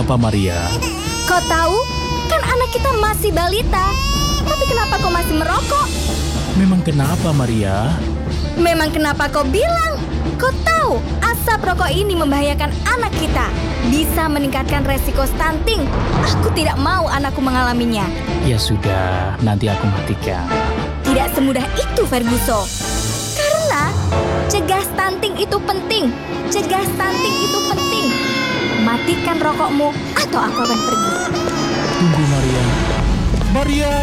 Kenapa, Maria? Kau tahu, kan anak kita masih balita. Tapi kenapa kau masih merokok? Memang kenapa, Maria? Memang kenapa kau bilang? Kau tahu, asap rokok ini membahayakan anak kita. Bisa meningkatkan resiko stunting. Aku tidak mau anakku mengalaminya. Ya sudah, nanti aku matikan. Tidak semudah itu, Ferguson. Karena cegah stunting itu penting. Cegah stunting itu penting. Matikan rokokmu atau aku akan pergi. Tunggu, Maria. Maria!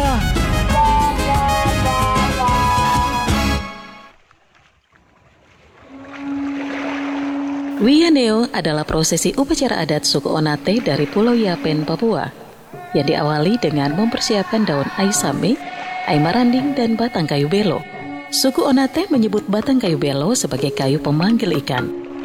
Wiyaneo adalah prosesi upacara adat suku Onate dari Pulau Yapen, Papua, yang diawali dengan mempersiapkan daun aisame, aimaranding, dan batang kayu belo. Suku Onate menyebut batang kayu belo sebagai kayu pemanggil ikan.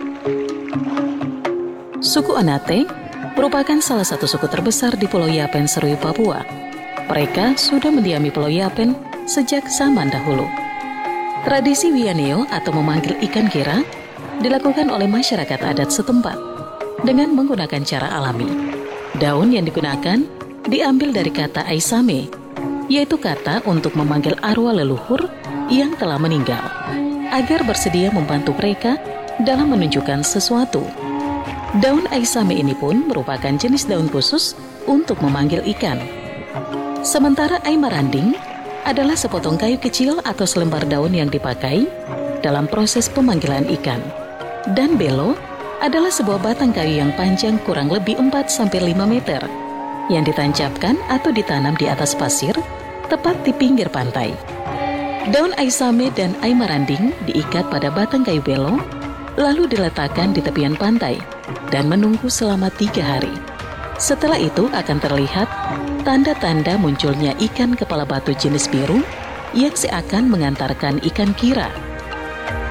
Suku Onate merupakan salah satu suku terbesar di Pulau Yapen, Serui, Papua. Mereka sudah mendiami Pulau Yapen sejak zaman dahulu. Tradisi Wiyaneo atau memanggil ikan kira dilakukan oleh masyarakat adat setempat dengan menggunakan cara alami. Daun yang digunakan diambil dari kata aisame, yaitu kata untuk memanggil arwah leluhur yang telah meninggal, agar bersedia membantu mereka dalam menunjukkan sesuatu. Daun aisame ini pun merupakan jenis daun khusus untuk memanggil ikan. Sementara aimaranding adalah sepotong kayu kecil atau selembar daun yang dipakai dalam proses pemanggilan ikan. Dan belo adalah sebuah batang kayu yang panjang kurang lebih 4-5 meter yang ditancapkan atau ditanam di atas pasir tepat di pinggir pantai. Daun aisame dan aimaranding diikat pada batang kayu belo lalu diletakkan di tepian pantai dan menunggu selama 3 hari. Setelah itu akan terlihat tanda-tanda munculnya ikan kepala batu jenis biru yang seakan mengantarkan ikan kira